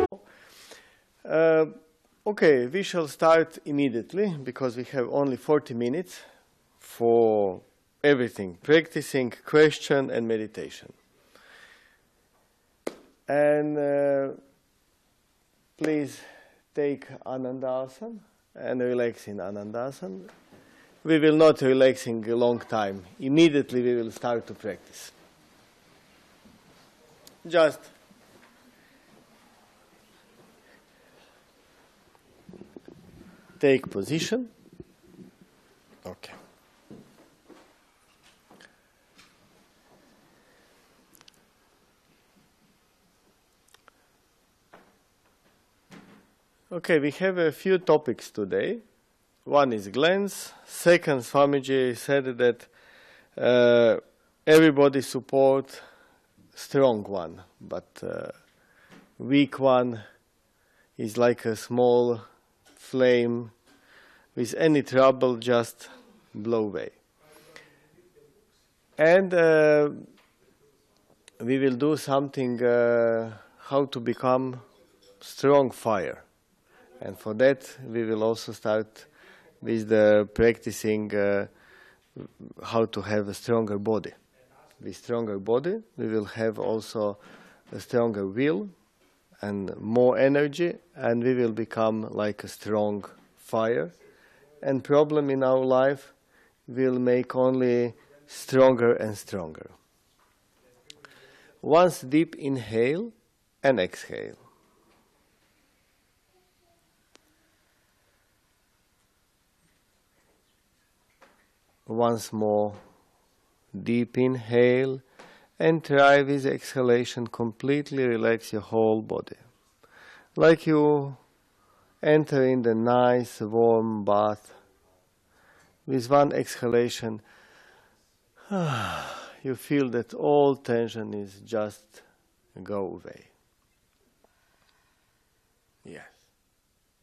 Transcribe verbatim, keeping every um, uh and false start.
Uh, okay, we shall start immediately because we have only forty minutes for everything, practicing, question and meditation. And uh, please take Anandasana and relax in Anandasana. We will not relaxing a long time. Immediately we will start to practice. Just take position. Okay. Okay, we have a few topics today. One is glance. Second, Swamiji said that uh, everybody support strong one, but uh, weak one is like a small flame. With any trouble, just blow away. And uh, we will do something uh, how to become strong fire. And for that, we will also start with the practicing uh, how to have a stronger body. With stronger body, we will have also a stronger will and more energy, and we will become like a strong fire. And problem in our life will make only stronger and stronger. Once deep inhale and exhale. Once more, deep inhale, and try with exhalation completely relax your whole body. Like you enter in the nice warm bath. With one exhalation, you feel that all tension is just go away. Yes.